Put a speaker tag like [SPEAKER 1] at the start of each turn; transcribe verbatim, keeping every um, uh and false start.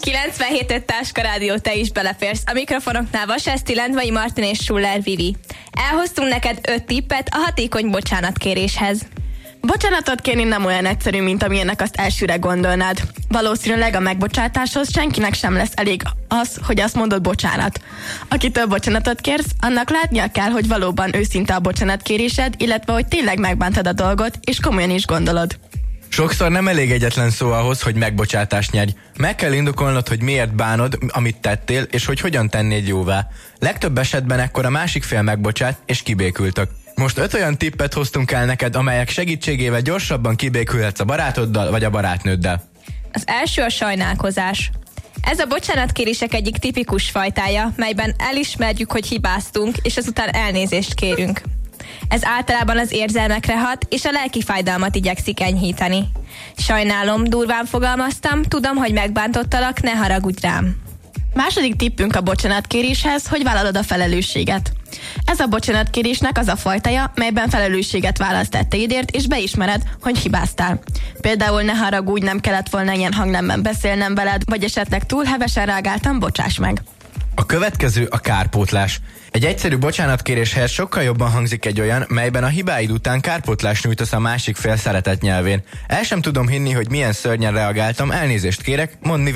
[SPEAKER 1] kilencvenhét öt Táska Rádió, te is beleférsz. A mikrofonoknál Vaseszti, Lendvai Martin és Schuller Vivi. Elhoztunk neked öt tippet a hatékony bocsánatkéréshez.
[SPEAKER 2] Bocsánatot kérni nem olyan egyszerű, mint amilyennek azt elsőre gondolnád. Valószínűleg a megbocsátáshoz senkinek sem lesz elég az, hogy azt mondod bocsánat. Akitől bocsánatot kérsz, annak látnia kell, hogy valóban őszinte a bocsánatkérésed, illetve hogy tényleg megbántad a dolgot, és komolyan is gondolod.
[SPEAKER 3] Sokszor nem elég egyetlen szó ahhoz, hogy megbocsátást nyerj. Meg kell indokolnod, hogy miért bánod, amit tettél, és hogy hogyan tennéd jóvá. Legtöbb esetben ekkor a másik fél megbocsát, és kibékültök. Most öt olyan tippet hoztunk el neked, amelyek segítségével gyorsabban kibékülhetsz a barátoddal vagy a barátnőddel.
[SPEAKER 1] Az első a sajnálkozás. Ez a bocsánatkérések egyik tipikus fajtája, melyben elismerjük, hogy hibáztunk, és ezután elnézést kérünk. Ez általában az érzelmekre hat, és a lelki fájdalmat igyekszik enyhíteni. Sajnálom, durván fogalmaztam, tudom, hogy megbántottalak, ne haragudj rám.
[SPEAKER 2] Második tippünk a bocsánatkéréshez, hogy vállalod a felelősséget. Ez a bocsánatkérésnek az a fajtája, melyben felelősséget vállalsz tetteidért, és beismered, hogy hibáztál. Például ne haragudj, nem kellett volna ilyen hangnemben beszélnem veled, vagy esetleg túl hevesen reagáltam, bocsáss meg.
[SPEAKER 3] A következő a kárpótlás. Egy egyszerű bocsánatkéréshez sokkal jobban hangzik egy olyan, melyben a hibáid után kárpótlást nyújtasz a másik fél szeretett nyelvén. El sem tudom hinni, hogy milyen szörnyen reagáltam, elnézést kérek, mondd, mivel